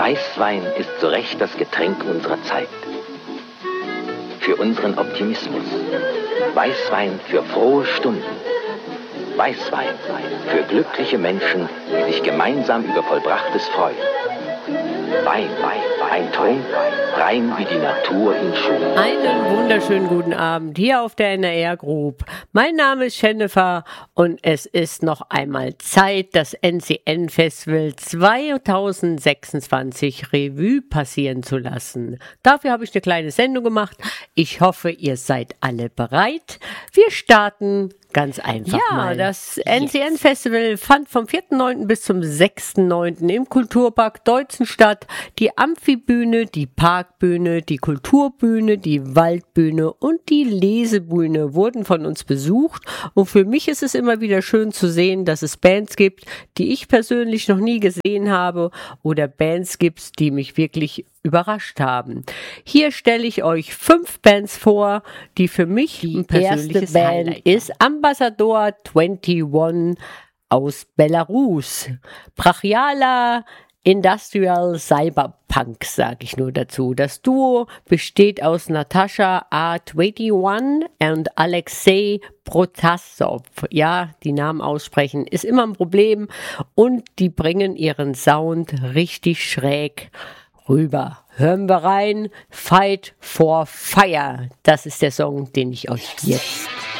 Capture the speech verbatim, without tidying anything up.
Weißwein ist zu Recht das Getränk unserer Zeit. Für unseren Optimismus. Weißwein für frohe Stunden. Weißwein für glückliche Menschen, die sich gemeinsam über Vollbrachtes freuen. Wein, Wein, ein Trunk, rein wie die Natur ihn schuf. Einen wunderschönen guten Abend hier auf der N R R Group. Mein Name ist Jennifer und es ist noch einmal Zeit, das N C N-Festival zwanzig sechsundzwanzig Revue passieren zu lassen. Dafür habe ich eine kleine Sendung gemacht. Ich hoffe, ihr seid alle bereit. Wir starten ganz einfach ja, mal. Ja, das N C N-Festival fand vom vierten neunten bis zum sechsten neunten im Kulturpark Deutzen statt. Die Amphibühne, die Parkbühne, die Kulturbühne, die Waldbühne und die Lesebühne wurden von uns besucht. Und für mich ist es immer wieder schön zu sehen, dass es Bands gibt, die ich persönlich noch nie gesehen habe oder Bands gibt, die mich wirklich überrascht haben. Hier stelle ich euch fünf Bands vor, die für mich die ein persönliches erste Band Highlight ist Ambassador einundzwanzig aus Belarus. Brachiala Industrial Cyberpunk, sage ich nur dazu. Das Duo besteht aus Natascha A einundzwanzig und Alexei Protasov. Ja, die Namen aussprechen ist immer ein Problem und die bringen ihren Sound richtig schräg rüber. Hören wir rein. Fight for Fire. Das ist der Song, den ich euch jetzt